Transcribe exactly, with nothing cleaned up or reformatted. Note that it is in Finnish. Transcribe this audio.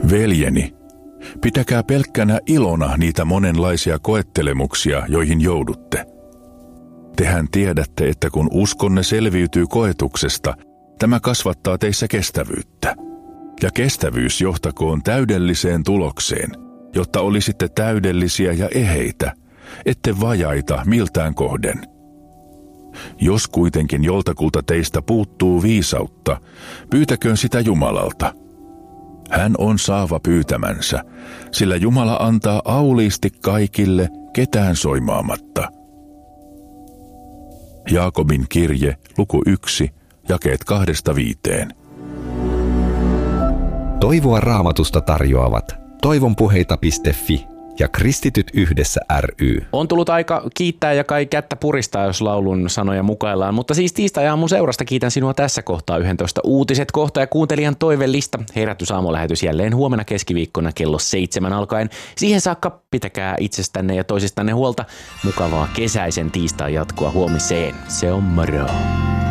Veljeni, pitäkää pelkkänä ilona niitä monenlaisia koettelemuksia, joihin joudutte. Tehän tiedätte, että kun uskonne selviytyy koetuksesta, tämä kasvattaa teissä kestävyyttä. Ja kestävyys johtakoon täydelliseen tulokseen, jotta olisitte täydellisiä ja eheitä, ette vajaita miltään kohden. Jos kuitenkin joltakulta teistä puuttuu viisautta, pyytäköön sitä Jumalalta. Hän on saava pyytämänsä, sillä Jumala antaa auliisti kaikille ketään soimaamatta. Jaakobin kirje, luku yksi, jakeet kahdesta viiteen. Toivoa Raamatusta tarjoavat toivonpuheita piste fi ja Kristityt yhdessä ry. On tullut aika kiittää ja kai kättä puristaa, jos laulun sanoja mukaillaan, mutta siis tiistai-aamun seurasta kiitän sinua tässä kohtaa yksitoista uutiset kohta ja kuuntelijan toivelista. Herätysaamulähetys jälleen huomenna keskiviikkona kello seitsemän alkaen. Siihen saakka pitäkää itsestänne ja toisistanne huolta. Mukavaa kesäisen tiistai jatkoa huomiseen. Se on moro.